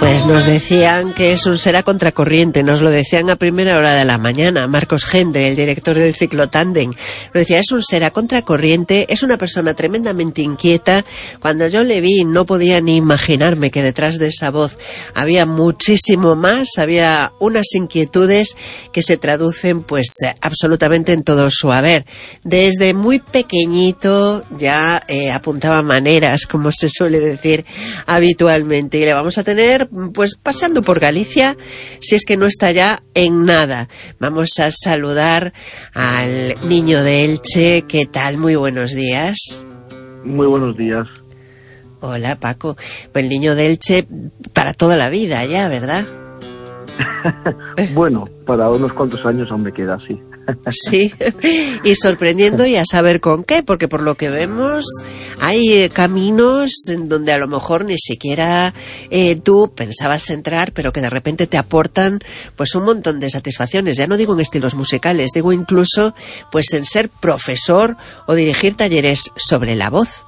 Pues nos decían que es un ser a contracorriente, nos lo decían a primera hora de la mañana. Marcos Gendre, el director del ciclotándem, nos decía, es un ser a contracorriente, es una persona tremendamente inquieta. Cuando yo le vi no podía ni imaginarme que detrás de esa voz había muchísimo más, había unas inquietudes que se traducen pues absolutamente en todo su haber. Desde muy pequeñito ya apuntaba maneras, como se suele decir habitualmente, y le vamos a tener pues paseando por Galicia, si es que no está ya en nada. Vamos a saludar al niño de Elche. ¿Qué tal? Muy buenos días. Muy buenos días. Hola, Paco. Pues el niño de Elche para toda la vida ya, ¿verdad? Bueno, para unos cuantos años aún me queda así. Sí, y sorprendiendo y a saber con qué, porque por lo que vemos hay caminos en donde a lo mejor ni siquiera tú pensabas entrar, pero que de repente te aportan pues un montón de satisfacciones. Ya no digo en estilos musicales, digo incluso pues en ser profesor o dirigir talleres sobre la voz.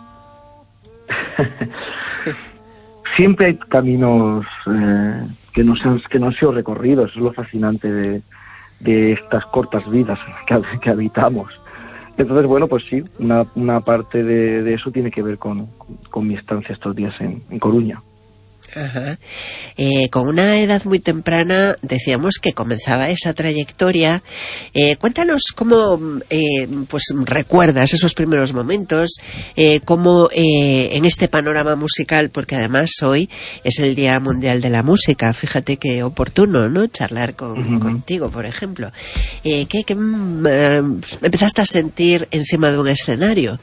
Siempre hay caminos que no han sido recorridos. Eso es lo fascinante de estas cortas vidas que habitamos. Entonces, bueno, pues sí, una parte de eso tiene que ver con mi estancia estos días en Coruña. Ajá. Con una edad muy temprana decíamos que comenzaba esa trayectoria. Cuéntanos cómo pues recuerdas esos primeros momentos, cómo en este panorama musical, porque además hoy es el Día Mundial de la Música, fíjate qué oportuno, ¿no? Charlar contigo, por ejemplo. ¿Qué empezaste a sentir encima de un escenario?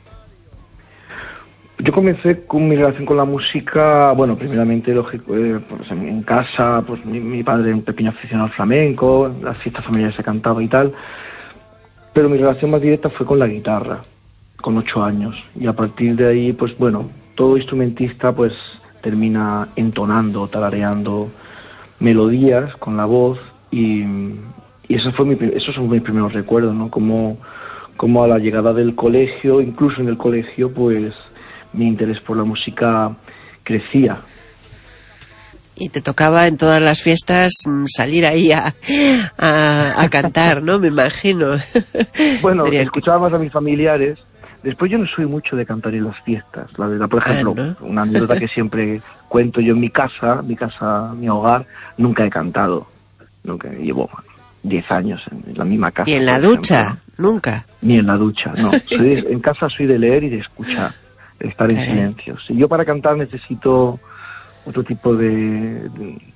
Yo comencé con mi relación con la música, bueno, primeramente, lógico, pues en casa, pues mi padre era un pequeño aficionado al flamenco, en las fiestas familiares se cantaba y tal, pero mi relación más directa fue con la guitarra, con 8 años, y a partir de ahí, pues bueno, todo instrumentista pues termina entonando, tarareando melodías con la voz, y esos son mis primeros recuerdos, ¿no? Como a la llegada del colegio, incluso en el colegio, pues mi interés por la música crecía. Y te tocaba en todas las fiestas salir ahí a cantar, ¿no? Me imagino. Bueno, escuchaba más a mis familiares. Después yo no soy mucho de cantar en las fiestas, la verdad. Por ejemplo, ¿no? Una anécdota que siempre cuento yo en mi hogar, nunca he cantado. Nunca, llevo 10 años en la misma casa. ¿Y en la ducha? ¿Nunca? Ni en la ducha, no. En casa soy de leer y de escuchar. Estar en silencio. Si yo para cantar necesito otro tipo de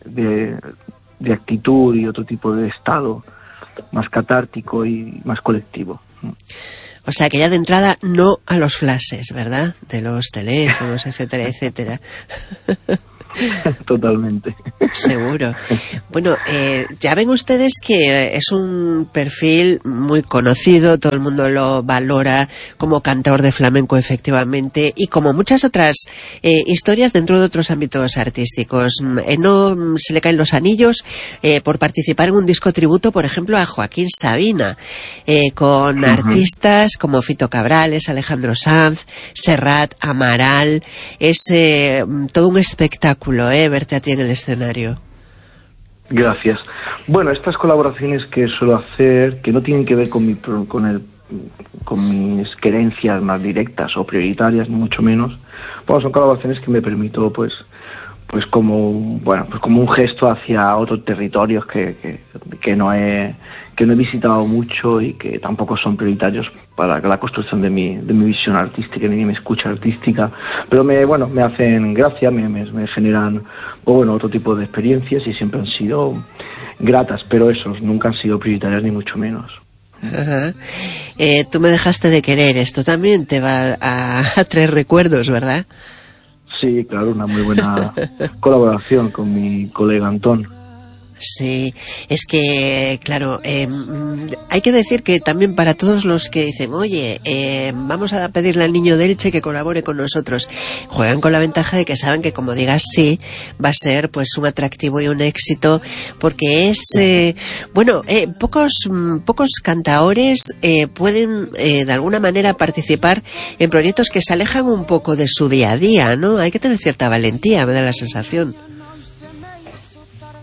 actitud y otro tipo de estado más catártico y más colectivo. O sea que ya de entrada no a los flashes, ¿verdad? De los teléfonos, etcétera, etcétera. Totalmente. Seguro. Bueno, ya ven ustedes que es un perfil muy conocido, todo el mundo lo valora como cantador de flamenco efectivamente, y como muchas otras historias dentro de otros ámbitos artísticos. No se le caen los anillos por participar en un disco tributo, por ejemplo, a Joaquín Sabina, con artistas como Fito Cabrales, Alejandro Sanz, Serrat, Amaral. Es todo un espectáculo verte a ti en el escenario. Gracias. Bueno, estas colaboraciones que suelo hacer, que no tienen que ver con mis creencias más directas o prioritarias, ni mucho menos, bueno, son colaboraciones que me permito pues como un gesto hacia otros territorios que no he visitado mucho y que tampoco son prioritarios para la construcción de mi visión artística ni de mi escucha artística, pero me hacen gracia, me generan otro tipo de experiencias y siempre han sido gratas, pero esos nunca han sido prioritarias ni mucho menos. Ajá. Tú me dejaste de querer, esto también te va a traer recuerdos, ¿verdad? Sí, claro, una muy buena colaboración con mi colega Antón. Sí, es que, claro, hay que decir que también para todos los que dicen, oye, vamos a pedirle al niño de Elche que colabore con nosotros, juegan con la ventaja de que saben que como digas sí, va a ser pues un atractivo y un éxito, porque es, pocos cantaores pueden de alguna manera participar en proyectos que se alejan un poco de su día a día, ¿no? Hay que tener cierta valentía, me da la sensación.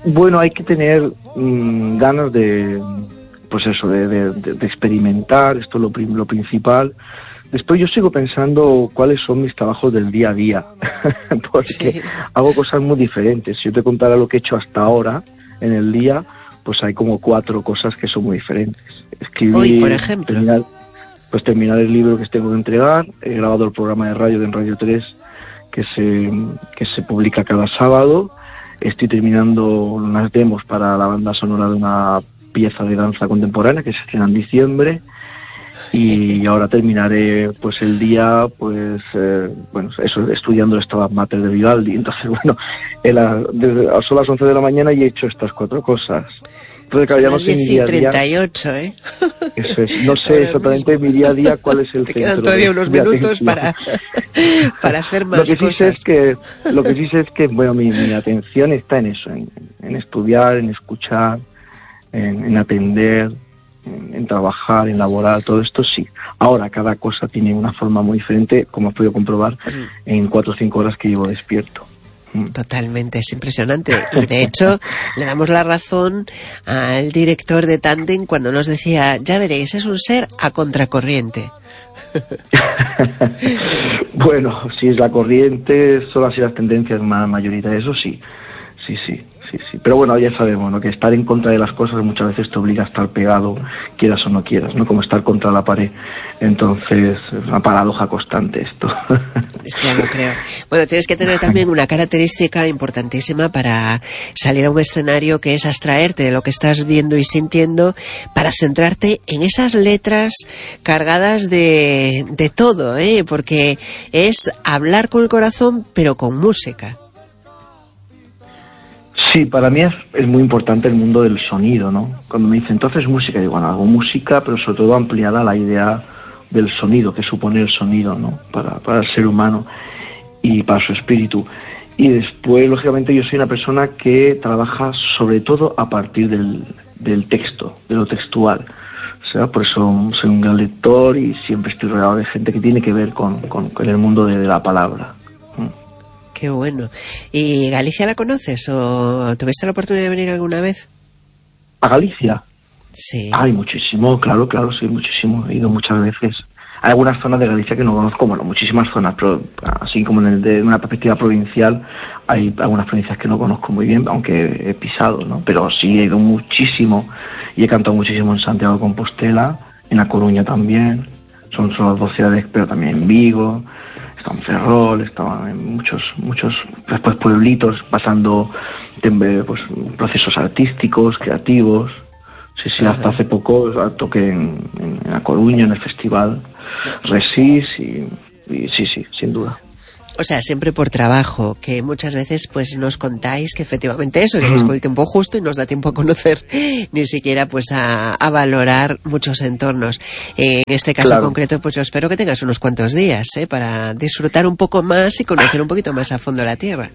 Bueno, hay que tener ganas de, pues eso, de experimentar, esto es lo principal. Después yo sigo pensando cuáles son mis trabajos del día a día, porque hago cosas muy diferentes. Si yo te contara lo que he hecho hasta ahora en el día, pues hay como 4 cosas que son muy diferentes. Escribir, hoy, por ejemplo, terminar el libro que tengo que entregar. He grabado el programa de radio en Radio 3 que se publica cada sábado. Estoy terminando unas demos para la banda sonora de una pieza de danza contemporánea que se estrena en diciembre. Y ahora terminaré pues el día eso, estudiando el Stabat Mater de Vivaldi. Entonces son las 11 de la mañana y he hecho estas 4 cosas. Entonces, claro, ya no sé mi día a día. 38, ¿eh? Eso es. No sé exactamente mi día a día cuál es el Te centro. quedan todavía unos minutos para hacer más cosas. Lo que sí sé es que bueno, mi atención está en eso, en estudiar, en escuchar, en atender, en trabajar, en laborar, todo esto sí. Ahora cada cosa tiene una forma muy diferente, como has podido comprobar en 4 o 5 horas que llevo despierto. Totalmente, es impresionante. Y de hecho, le damos la razón al director de Tandem cuando nos decía, ya veréis, es un ser a contracorriente. Bueno, si es la corriente, son así las tendencias más mayoritarias, eso sí. Sí. Pero bueno, ya sabemos, ¿no?, que estar en contra de las cosas muchas veces te obliga a estar pegado, quieras o no quieras, ¿no? Como estar contra la pared. Entonces, es una paradoja constante esto. Es que ya lo creo. Bueno, tienes que tener también una característica importantísima para salir a un escenario, que es abstraerte de lo que estás viendo y sintiendo para centrarte en esas letras cargadas de todo, ¿eh? Porque es hablar con el corazón, pero con música. Sí, para mí es muy importante el mundo del sonido, ¿no? Cuando me dicen, entonces música, digo, bueno, hago música, pero sobre todo ampliada a la idea del sonido, que supone el sonido, ¿no? Para el ser humano y para su espíritu. Y después, lógicamente, yo soy una persona que trabaja sobre todo a partir del texto, de lo textual. O sea, por eso soy un gran lector y siempre estoy rodeado de gente que tiene que ver con el mundo de la palabra. Qué bueno. ¿Y Galicia la conoces o tuviste la oportunidad de venir alguna vez? ¿A Galicia? Sí. Ay, muchísimo, claro, sí, muchísimo. He ido muchas veces. Hay algunas zonas de Galicia que no conozco, bueno, muchísimas zonas, pero así como de una perspectiva provincial, hay algunas provincias que no conozco muy bien, aunque he pisado, ¿no? Pero sí he ido muchísimo y he cantado muchísimo en Santiago de Compostela, en A Coruña también. Son solo 2 ciudades, pero también en Vigo. Estaba en Ferrol, estaba en muchos después pueblitos, pasando pues procesos artísticos, creativos. Sí, hasta hace poco toqué en A Coruña, en el festival Resís y sí, sin duda. O sea, siempre por trabajo, que muchas veces pues nos contáis que efectivamente eso, que es con el tiempo justo y nos da tiempo a conocer, ni siquiera pues a valorar muchos entornos. En este caso concreto, pues yo espero que tengas unos cuantos días, para disfrutar un poco más y conocer un poquito más a fondo la tierra.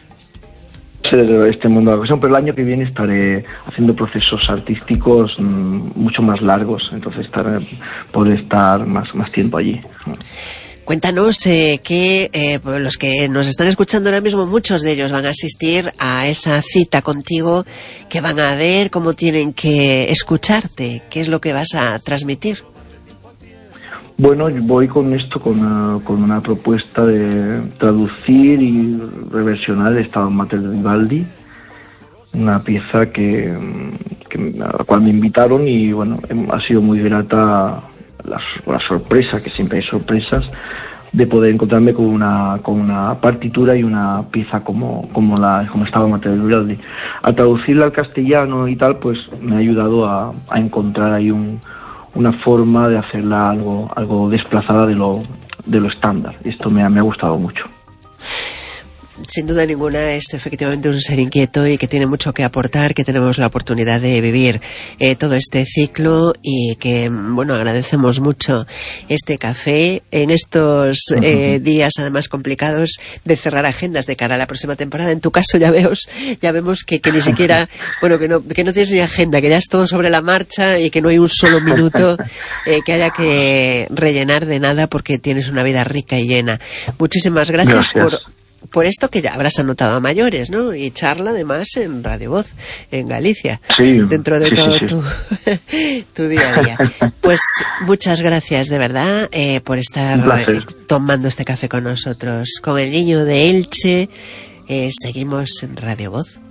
Este mundo de la cuestión, pero el año que viene estaré haciendo procesos artísticos mucho más largos, entonces podré estar más tiempo allí. Cuéntanos que los que nos están escuchando ahora mismo, muchos de ellos van a asistir a esa cita contigo, que van a ver, cómo tienen que escucharte, qué es lo que vas a transmitir. Bueno, voy con esto, con una propuesta de traducir y reversionar el Stabat Mater de Vivaldi, una pieza a la cual me invitaron y bueno, ha sido muy grata la sorpresa, que siempre hay sorpresas, de poder encontrarme con una partitura y una pieza como estaba Mater de Vivaldi. Al traducirla al castellano y tal, pues me ha ayudado a encontrar ahí una forma de hacerla algo desplazada de lo estándar. Esto me ha gustado mucho. Sin duda ninguna es efectivamente un ser inquieto y que tiene mucho que aportar, que tenemos la oportunidad de vivir todo este ciclo y que, bueno, agradecemos mucho este café en estos días además complicados de cerrar agendas de cara a la próxima temporada. En tu caso ya vemos que ni siquiera, bueno, que no tienes ni agenda, que ya es todo sobre la marcha y que no hay un solo minuto que haya que rellenar de nada porque tienes una vida rica y llena. Muchísimas gracias. por esto que ya habrás anotado a mayores, ¿no? Y charla además en Radio Voz, en Galicia, sí, dentro de todo tu día a día. Pues muchas gracias de verdad por estar tomando este café con nosotros. Con el niño de Elche, seguimos en Radio Voz.